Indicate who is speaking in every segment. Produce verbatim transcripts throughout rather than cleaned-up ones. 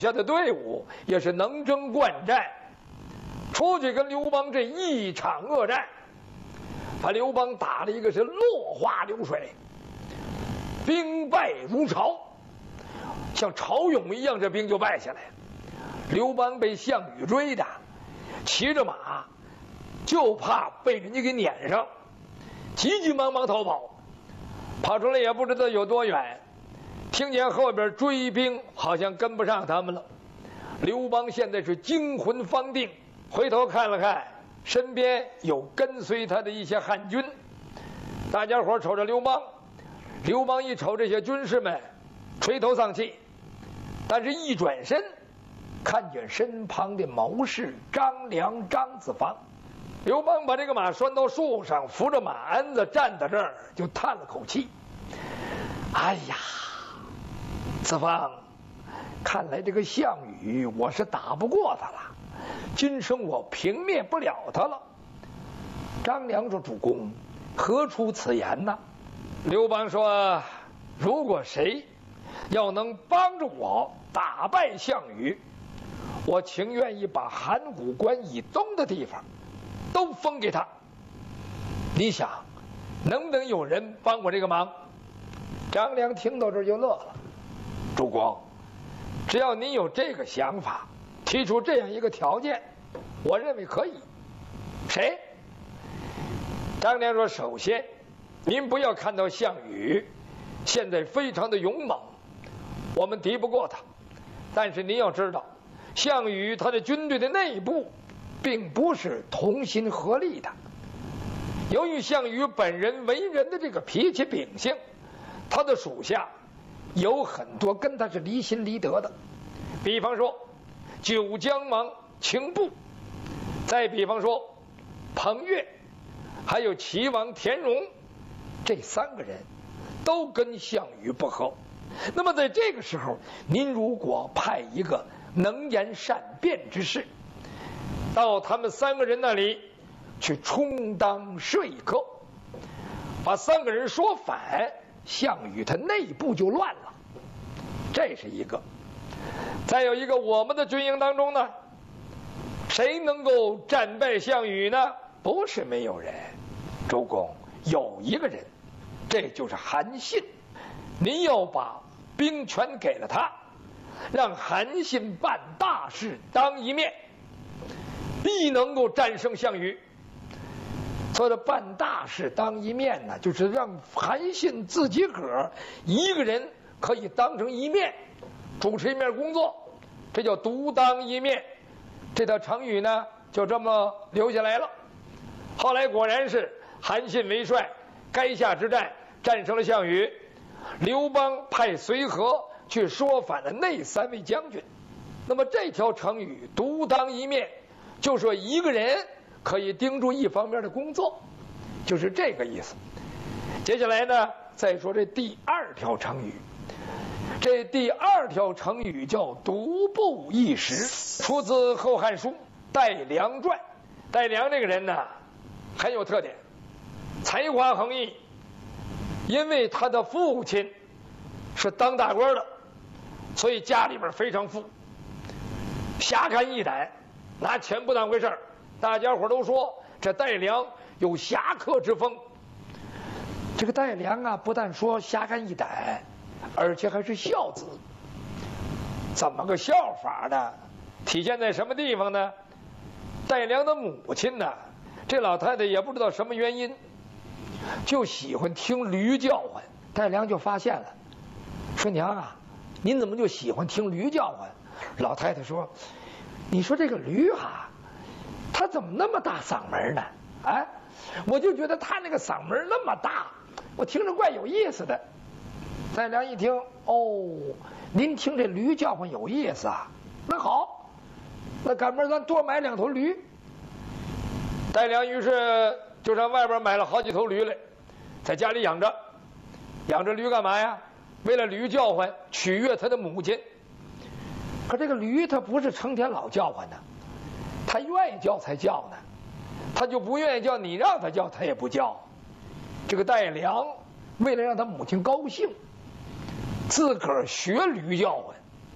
Speaker 1: 下的队伍也是能征惯战，出去跟刘邦这一场恶战，把刘邦打了一个是落花流水，兵败如潮，像潮涌一样，这兵就败下来了。刘邦被项羽追的，骑着马，就怕被人家给撵上，急急忙忙逃跑，跑出来也不知道有多远。听见后边追兵好像跟不上他们了，刘邦现在是惊魂方定，回头看了看身边有跟随他的一些汉军，大家伙瞅着刘邦，刘邦一瞅这些军士们，垂头丧气，但是一转身看见身旁的谋士张良、张子房，刘邦把这个马拴到树上，扶着马鞍子站在这儿，就叹了口气，哎呀，子房，看来这个项羽我是打不过他了，今生我平灭不了他了。张良说：“主公，何出此言呢？”刘邦说：“如果谁要能帮助我打败项羽，我情愿意把函谷关以东的地方都封给他。你想，能不能有人帮我这个忙？”张良听到这儿就乐了。主公，只要您有这个想法，提出这样一个条件，我认为可以。谁？张良说：“首先，您不要看到项羽现在非常的勇猛，我们敌不过他。但是您要知道，项羽他的军队的内部并不是同心合力的。由于项羽本人为人的这个脾气秉性，他的属下有很多跟他是离心离德的，比方说九江王秦布，再比方说彭越，还有齐王田荣，这三个人都跟项羽不和。那么在这个时候，您如果派一个能言善辩之士到他们三个人那里去充当说客，把三个人说反，项羽他内部就乱了。这是一个。再有一个，我们的军营当中呢，谁能够战败项羽呢？不是没有人，周公，有一个人，这就是韩信。您要把兵权给了他，让韩信办大事当一面，必能够战胜项羽。说的办大事当一面呢，就是让韩信自己个儿一个人可以当成一面，主持一面工作，这叫独当一面。这条成语呢，就这么留下来了。后来果然是韩信为帅，垓下之战战胜了项羽。刘邦派随和去说反了那三位将军。那么这条成语独当一面，就说一个人可以盯住一方面的工作，就是这个意思。接下来呢，再说这第二条成语。这第二条成语叫独步一时，出自《后汉书·戴良传》。戴良这个人呢，很有特点，才华横溢。因为他的父亲是当大官的，所以家里边非常富，侠肝义胆，拿钱不当回事儿。大家伙都说这戴良有侠客之风。这个戴良啊，不但说侠肝义胆，而且还是孝子。怎么个孝法呢？体现在什么地方呢？戴良的母亲呢，这老太太也不知道什么原因，就喜欢听驴叫唤。戴良就发现了，说娘啊，您怎么就喜欢听驴叫唤？老太太说，你说这个驴啊，他怎么那么大嗓门呢？哎，我就觉得他那个嗓门那么大，我听着怪有意思的。戴良一听，哦，您听这驴叫唤有意思啊，那好，那赶明儿咱多买两头驴。戴良于是就上外边买了好几头驴来，在家里养着。养着驴干嘛呀？为了驴叫唤取悦他的母亲。可这个驴它不是成天老叫唤的，它愿意叫才叫呢，它就不愿意叫，你让它叫它也不叫。这个戴良为了让他母亲高兴，自个儿学驴叫唤，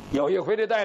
Speaker 1: 有一回这戴